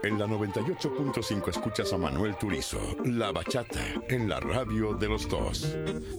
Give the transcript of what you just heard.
En la 98.5 escuchas a Manuel Turizo, La Bachata, en la radio de los dos.